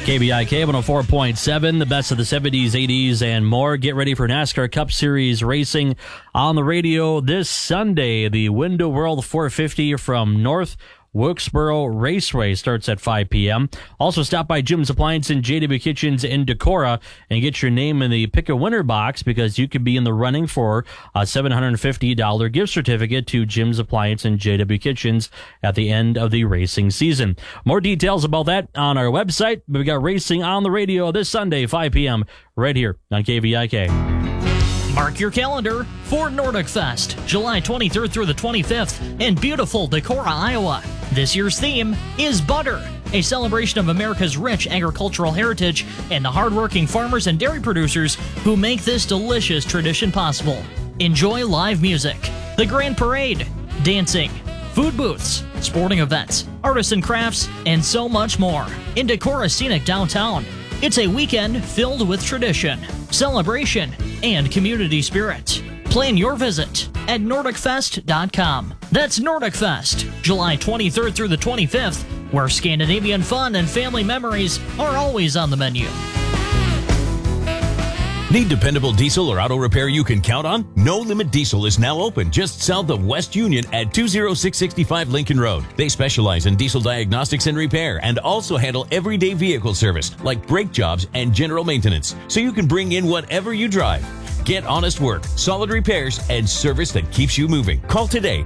KBIK 104.7, the best of the 70s, 80s, and more. Get ready for NASCAR Cup Series racing on the radio this Sunday. The Window World 450 from North Wilkesboro Raceway starts at 5 p.m. Also, stop by Jim's Appliance and JW Kitchens in Decorah and get your name in the Pick a Winner box because you could be in the running for a $750 gift certificate to Jim's Appliance and JW Kitchens at the end of the racing season. More details about that on our website. We've got racing on the radio this Sunday, 5 p.m. right here on KVIK. Mark your calendar for Nordic Fest, July 23rd through the 25th in beautiful Decorah, Iowa. This year's theme is Butter, a celebration of America's rich agricultural heritage and the hardworking farmers and dairy producers who make this delicious tradition possible. Enjoy live music, the Grand Parade, dancing, food booths, sporting events, artists and crafts, and so much more in Decorah's scenic downtown. It's a weekend filled with tradition, celebration, and community spirit. Plan your visit at NordicFest.com. That's Nordic Fest, July 23rd through the 25th, where Scandinavian fun and family memories are always on the menu. Need dependable diesel or auto repair you can count on? No Limit Diesel is now open just south of West Union at 20665 Lincoln Road. They specialize in diesel diagnostics and repair and also handle everyday vehicle service like brake jobs and general maintenance, so you can bring in whatever you drive. Get honest work, solid repairs, and service that keeps you moving. Call today,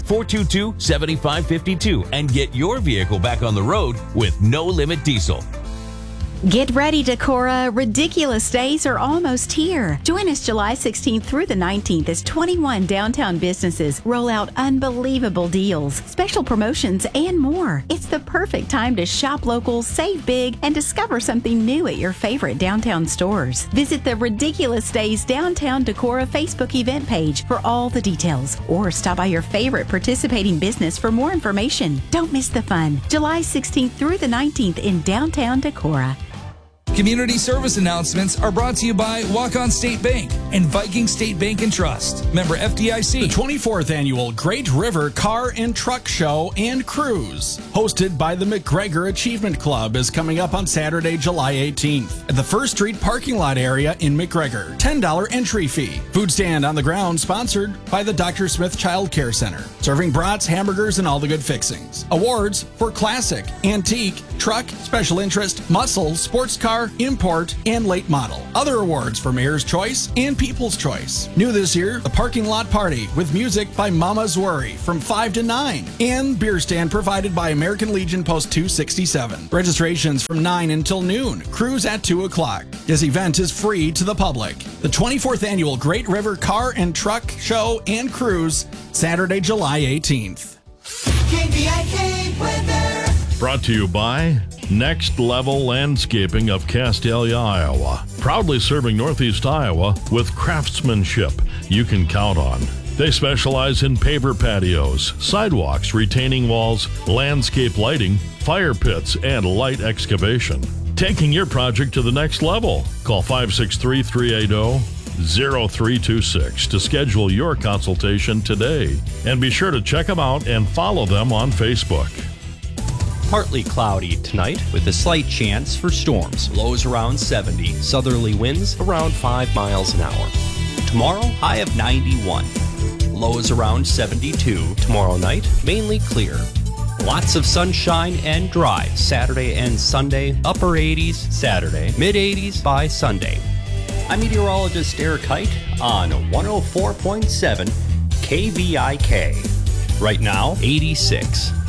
422-7552, and get your vehicle back on the road with No Limit Diesel. Get ready, Decorah. Ridiculous days are almost here. Join us July 16th through the 19th as 21 downtown businesses roll out unbelievable deals, special promotions, and more. It's the perfect time to shop local, save big, and discover something new at your favorite downtown stores. Visit the Ridiculous Days Downtown Decorah Facebook event page for all the details, or stop by your favorite participating business for more information. Don't miss the fun. July 16th through the 19th in downtown Decorah. Community service announcements are brought to you by Walk-On State Bank and Viking State Bank and Trust. Member FDIC. The 24th Annual Great River Car and Truck Show and Cruise, hosted by the McGregor Achievement Club, is coming up on Saturday, July 18th at the First Street parking lot area in McGregor. $10 entry fee. Food stand on the ground sponsored by the Dr. Smith Child Care Center, serving brats, hamburgers, and all the good fixings. Awards for classic, antique, truck, special interest, muscle, sports car, import, and late model. Other awards for Mayor's Choice and People's Choice. New this year, the parking lot party with music by Mama's Worry from 5 to 9 and beer stand provided by American Legion Post 267. Registrations from 9 until noon. Cruise at 2 o'clock. This event is free to the public. The 24th Annual Great River Car and Truck Show and Cruise, Saturday, July 18th. KVIK weather. Brought to you by Next Level Landscaping of Castalia, Iowa. Proudly serving Northeast Iowa with craftsmanship you can count on. They specialize in paver patios, sidewalks, retaining walls, landscape lighting, fire pits, and light excavation. Taking your project to the next level. Call 563-380-0326 to schedule your consultation today. And be sure to check them out and follow them on Facebook. Partly cloudy tonight with a slight chance for storms. Lows around 70. Southerly winds around 5 miles an hour. Tomorrow, high of 91. Lows around 72. Tomorrow night, mainly clear. Lots of sunshine and dry Saturday and Sunday. Upper 80s Saturday. Mid 80s by Sunday. I'm meteorologist Eric Height on 104.7 KVIK. Right now, 86.